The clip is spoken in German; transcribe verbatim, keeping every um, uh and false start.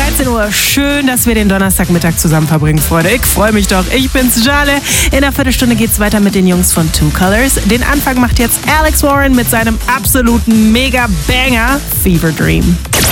dreizehn Uhr. Schön, dass wir den Donnerstagmittag zusammen verbringen, Freunde. Ich freue mich doch. Ich bin's, Jale. In einer Viertelstunde geht's weiter mit den Jungs von Two Colors. Den Anfang macht jetzt Alex Warren mit seinem absoluten Mega-Banger Fever Dream.